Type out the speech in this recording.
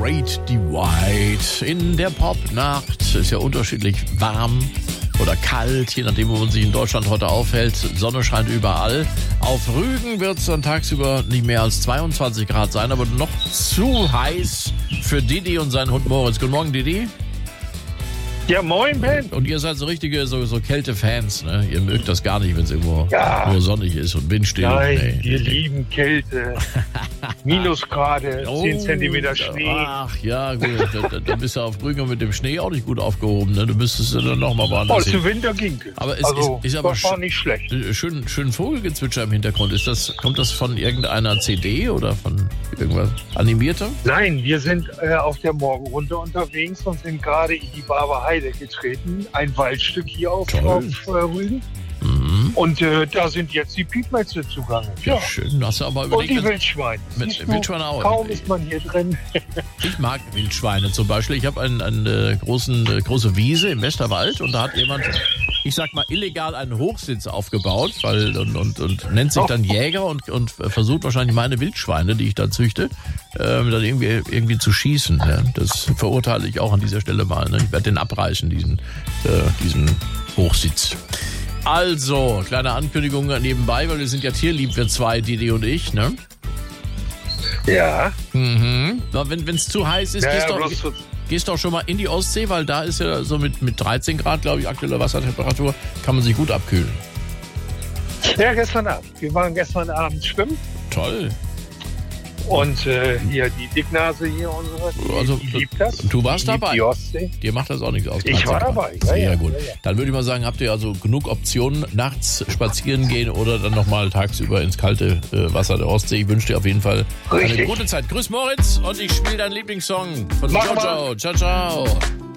Great Divide. In der Popnacht ist ja unterschiedlich warm oder kalt, je nachdem, wo man sich in Deutschland heute aufhält. Sonne scheint überall. Auf Rügen wird es dann tagsüber nicht mehr als 22 Grad sein, aber noch zu heiß für Didi und seinen Hund Moritz. Guten Morgen, Didi. Ja, moin, Ben. Und ihr seid so richtige so Kälte-Fans, ne? Ihr mögt das gar nicht, wenn es irgendwo nur sonnig ist und windstill. Nein, wir lieben Kälte. Minusgrade, 10 Zentimeter Schnee. Ach ja, gut. Da bist du auf Rügen mit dem Schnee auch nicht gut aufgehoben. Ne? Du müsstest dann nochmal woanders hin. Zu Winter ging es. Aber es also, ist aber war nicht schlecht. Schön Vogelgezwitscher im Hintergrund. Kommt das von irgendeiner CD oder von irgendwas animiertem? Nein, wir sind auf der Morgenrunde unterwegs und sind gerade in die Barber Heide getreten. Ein Waldstück hier auf Rügen. Mhm. Und da sind jetzt die Piepmetze zugange. Ja, schön. Hast du aber überlegt, und die Wildschweine. Mit Wildschweine auch. Kaum ist man hier drin. Ich mag Wildschweine zum Beispiel. Ich habe eine große Wiese im Westerwald und da hat jemand, ich sag mal, illegal einen Hochsitz aufgebaut und nennt sich dann Jäger und versucht wahrscheinlich meine Wildschweine, die ich dann züchte, dann irgendwie zu schießen. Ja. Das verurteile ich auch an dieser Stelle mal. Ne? Ich werde den abreißen, diesen Hochsitz. Also, kleine Ankündigung nebenbei, weil wir sind ja tierlieb, wir zwei, Didi und ich, ne? Ja. Mhm. Wenn es zu heiß ist, gehst doch schon mal in die Ostsee, weil da ist ja so mit 13 Grad, glaube ich, aktuelle Wassertemperatur, kann man sich gut abkühlen. Ja, gestern Abend. Wir waren gestern Abend schwimmen. Toll. Und hier die Dicknase hier, die liebt das. Du warst dabei? Die Ostsee. Dir macht das auch nichts aus. Ich war dabei. Sehr gut. Ja. Dann würde ich mal sagen, habt ihr also genug Optionen, nachts spazieren gehen oder dann nochmal tagsüber ins kalte Wasser der Ostsee. Ich wünsche dir auf jeden Fall eine gute Zeit. Grüß Moritz und ich spiele deinen Lieblingssong von Jojo. Ciao, ciao.